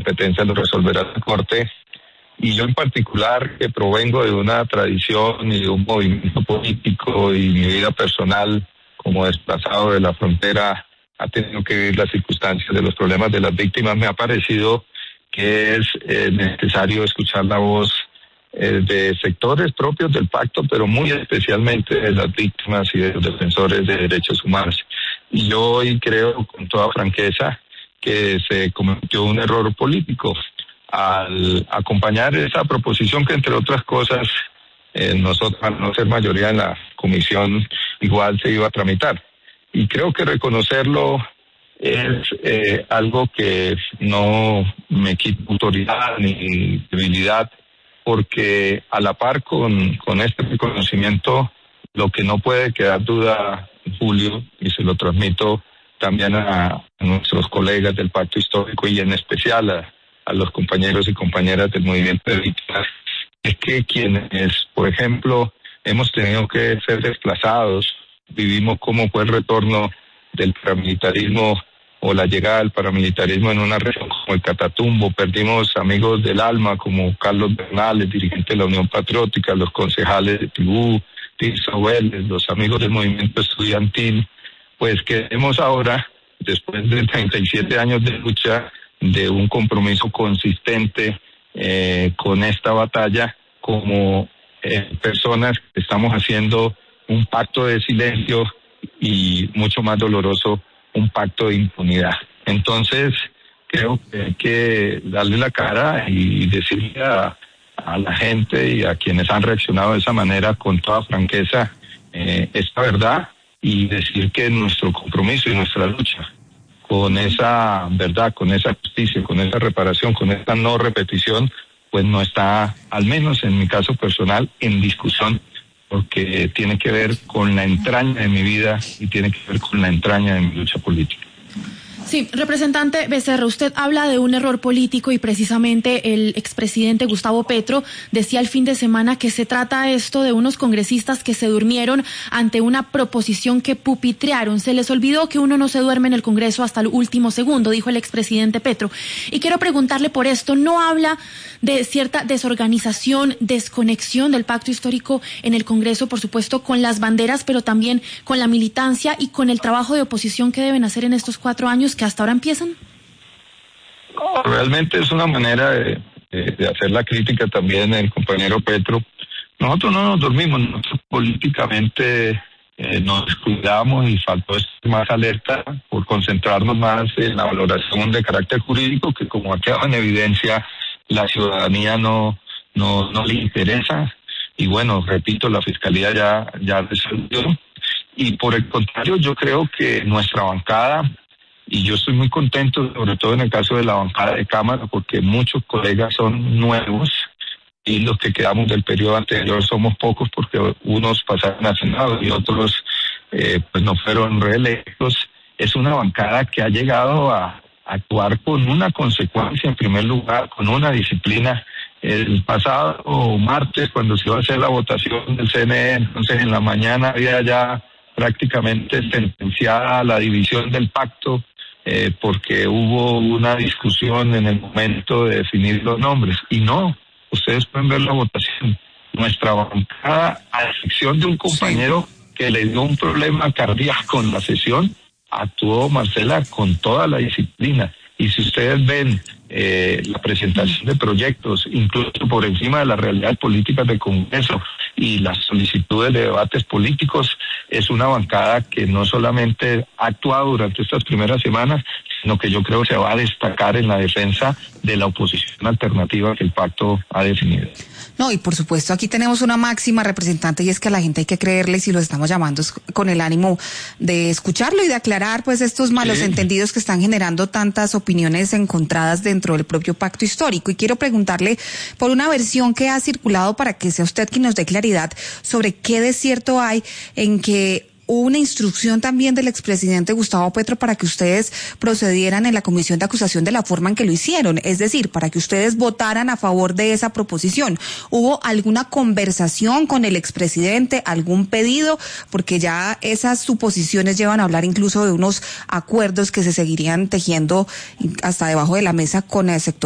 competencia lo resolverá la Corte. Y yo en particular, que provengo de una tradición y de un movimiento político y mi vida personal como desplazado de la frontera ha tenido que vivir las circunstancias de los problemas de las víctimas, me ha parecido que es necesario escuchar la voz de sectores propios del pacto, pero muy especialmente de las víctimas y de los defensores de derechos humanos. Y yo hoy creo con toda franqueza que se cometió un error político al acompañar esa proposición que, entre otras cosas, nosotros, al no ser mayoría en la comisión, igual se iba a tramitar. Y creo que reconocerlo es algo que no me quita autoridad ni debilidad, porque a la par con este reconocimiento, lo que no puede quedar duda, Julio, y se lo transmito también a nuestros colegas del Pacto Histórico y en especial a los compañeros y compañeras del movimiento de víctimas, es que quienes, por ejemplo, hemos tenido que ser desplazados, vivimos cómo fue el retorno del paramilitarismo o la llegada del paramilitarismo en una región como el Catatumbo, perdimos amigos del alma como Carlos Bernal, el dirigente de la Unión Patriótica, los concejales de Tibú, Tirso Vélez, los amigos del movimiento estudiantil, pues queremos ahora, después de 37 años de lucha, de un compromiso consistente con esta batalla, como personas que estamos haciendo un pacto de silencio y mucho más doloroso, un pacto de impunidad. Entonces, creo que hay que darle la cara y decirle a la gente y a quienes han reaccionado de esa manera con toda franqueza esta verdad y decir que nuestro compromiso y nuestra lucha con esa verdad, con esa justicia, con esa reparación, con esta no repetición, pues no está, al menos en mi caso personal, en discusión, porque tiene que ver con la entraña de mi vida y tiene que ver con la entraña de mi lucha política. Sí, representante Becerra, usted habla de un error político y precisamente el expresidente Gustavo Petro decía el fin de semana que se trata esto de unos congresistas que se durmieron ante una proposición que pupitrearon. Se les olvidó que uno no se duerme en el Congreso hasta el último segundo, dijo el expresidente Petro. Y quiero preguntarle por esto, ¿no habla de cierta desorganización, desconexión del pacto histórico en el Congreso, por supuesto, con las banderas, pero también con la militancia y con el trabajo de oposición que deben hacer en estos 4 años que hasta ahora empiezan? No, realmente es una manera de hacer la crítica también el compañero Petro. Nosotros no nos dormimos, nosotros políticamente nos descuidamos y faltó estar más alerta por concentrarnos más en la valoración de carácter jurídico que, como ha quedado en evidencia, la ciudadanía no le interesa. Y bueno, repito, la Fiscalía ya resolvió. Y por el contrario, yo creo que nuestra bancada, y yo estoy muy contento, sobre todo en el caso de la bancada de Cámara, porque muchos colegas son nuevos y los que quedamos del periodo anterior somos pocos porque unos pasaron a Senado y otros pues no fueron reelectos. Es una bancada que ha llegado a actuar con una consecuencia, en primer lugar, con una disciplina. El pasado martes, cuando se iba a hacer la votación del CNE, entonces en la mañana había ya prácticamente sentenciada la división del pacto, porque hubo una discusión en el momento de definir los nombres. Y no, ustedes pueden ver la votación. Nuestra bancada, a excepción de un compañero que le dio un problema cardíaco en la sesión, actuó, Marcela, con toda la disciplina. Y si ustedes ven la presentación de proyectos, incluso por encima de las realidades políticas del Congreso y las solicitudes de debates políticos, es una bancada que no solamente ha actuado durante estas primeras semanas, sino que yo creo se va a destacar en la defensa de la oposición alternativa que el pacto ha definido. No, y por supuesto aquí tenemos una máxima, representante, y es que a la gente hay que creerle, y si los estamos llamando es con el ánimo de escucharlo y de aclarar pues estos malos entendidos que están generando tantas opiniones encontradas dentro del propio pacto histórico. Y quiero preguntarle por una versión que ha circulado para que sea usted quien nos dé claridad sobre qué de cierto hay en que hubo una instrucción también del expresidente Gustavo Petro para que ustedes procedieran en la comisión de acusación de la forma en que lo hicieron, es decir, para que ustedes votaran a favor de esa proposición. ¿Hubo alguna conversación con el expresidente, algún pedido? Porque ya esas suposiciones llevan a hablar incluso de unos acuerdos que se seguirían tejiendo hasta debajo de la mesa con el sector